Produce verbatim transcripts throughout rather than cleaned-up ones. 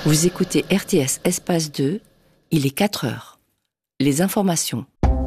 Vous écoutez R T S Espace deux, il est quatre heures. Les informations.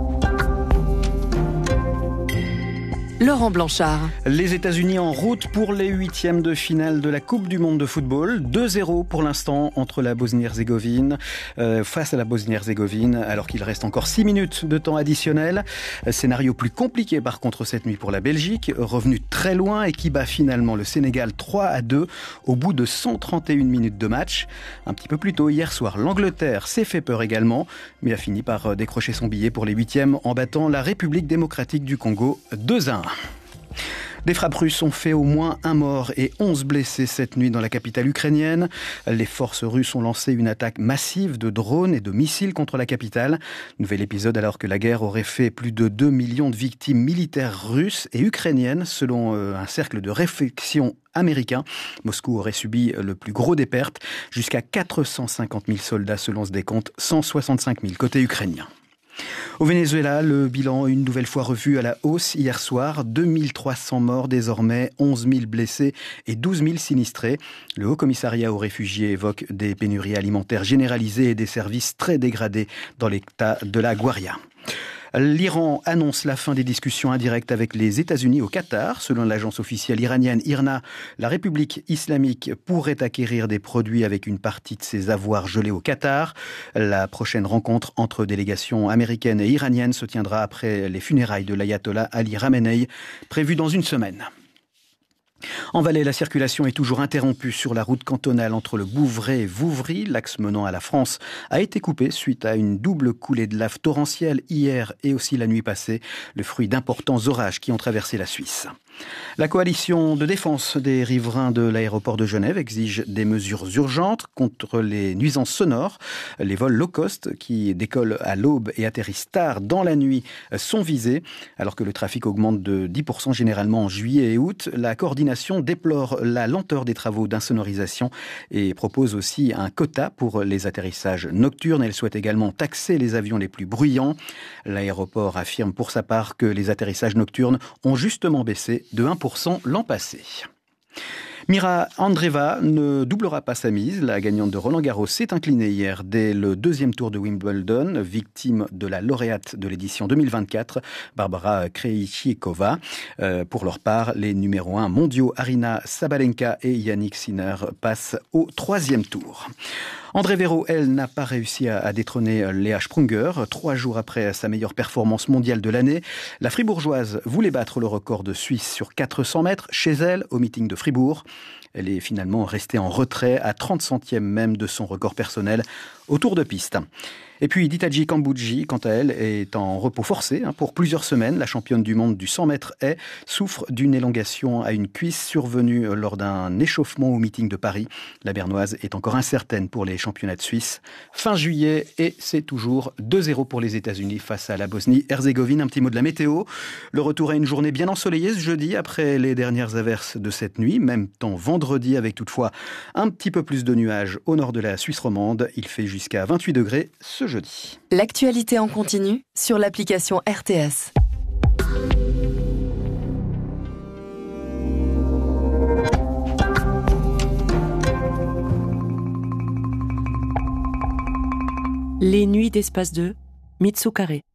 Laurent Blanchard. Les États-Unis en route pour les huitièmes de finale de la Coupe du Monde de football. deux zéro pour l'instant entre la Bosnie-Herzégovine euh, face à la Bosnie-Herzégovine, alors qu'il reste encore six minutes de temps additionnel. Scénario plus compliqué par contre cette nuit pour la Belgique, revenu très loin et qui bat finalement le Sénégal trois à deux au bout de cent trente et une minutes de match. Un petit peu plus tôt hier soir, l'Angleterre s'est fait peur également, mais a fini par décrocher son billet pour les huitièmes en battant la République démocratique du Congo deux à un. Des frappes russes ont fait au moins un mort et onze blessés cette nuit dans la capitale ukrainienne. Les forces russes ont lancé une attaque massive de drones et de missiles contre la capitale. Nouvel épisode alors que la guerre aurait fait plus de deux millions de victimes militaires russes et ukrainiennes selon un cercle de réflexion américain. Moscou aurait subi le plus gros des pertes, jusqu'à quatre cent cinquante mille soldats selon ce décompte, cent soixante-cinq mille côté ukrainien. Au Venezuela, le bilan une nouvelle fois revu à la hausse hier soir. deux mille trois cents morts désormais, onze mille blessés et douze mille sinistrés. Le Haut Commissariat aux réfugiés évoque des pénuries alimentaires généralisées et des services très dégradés dans l'état de la Guaria. L'Iran annonce la fin des discussions indirectes avec les États-Unis au Qatar. Selon l'agence officielle iranienne I R N A, la République islamique pourrait acquérir des produits avec une partie de ses avoirs gelés au Qatar. La prochaine rencontre entre délégations américaines et iraniennes se tiendra après les funérailles de l'ayatollah Ali Khamenei, prévues dans une semaine. En Valais, la circulation est toujours interrompue sur la route cantonale entre le Bouvray et Vouvry. L'axe menant à la France a été coupé suite à une double coulée de lave torrentielle hier et aussi la nuit passée, le fruit d'importants orages qui ont traversé la Suisse. La coalition de défense des riverains de l'aéroport de Genève exige des mesures urgentes contre les nuisances sonores. Les vols low cost qui décollent à l'aube et atterrissent tard dans la nuit sont visés. Alors que le trafic augmente de dix pour cent généralement en juillet et août, la coordination déplore la lenteur des travaux d'insonorisation et propose aussi un quota pour les atterrissages nocturnes. Elle souhaite également taxer les avions les plus bruyants. L'aéroport affirme pour sa part que les atterrissages nocturnes ont justement baissé de un pour cent l'an passé. Mira Andreeva ne doublera pas sa mise. La gagnante de Roland-Garros s'est inclinée hier dès le deuxième tour de Wimbledon, victime de la lauréate de l'édition deux mille vingt-quatre, Barbara Krejcikova. Euh, pour leur part, les numéros un mondiaux Aryna Sabalenka et Yannick Sinner passent au troisième tour. André Véro, elle, n'a pas réussi à détrôner Léa Sprunger. Trois jours après sa meilleure performance mondiale de l'année, la Fribourgeoise voulait battre le record de Suisse sur quatre cents mètres chez elle au meeting de Fribourg. Elle est finalement restée en retrait à trente centièmes même de son record personnel au tour de piste. Et puis Ditatji Kambodji, quant à elle, est en repos forcé pour plusieurs semaines. La championne du monde du cent mètres haies souffre d'une élongation à une cuisse survenue lors d'un échauffement au meeting de Paris. La Bernoise est encore incertaine pour les championnats de Suisse. Fin juillet, et c'est toujours deux zéro pour les États-Unis face à la Bosnie-Herzégovine. Un petit mot de la météo. Le retour à une journée bien ensoleillée ce jeudi après les dernières averses de cette nuit. Même temps vendredi avec toutefois un petit peu plus de nuages au nord de la Suisse romande. Il fait jusqu'à vingt-huit degrés ce jeudi. L'actualité en continu sur l'application R T S. Les nuits d'Espace deux, Mitsu Carré.